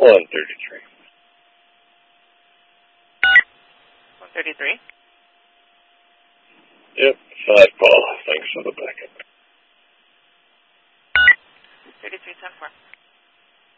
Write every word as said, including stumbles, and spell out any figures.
one thirty-three. one thirty-three? Yep, five Paul. Thanks for the backup. thirty-three ten four.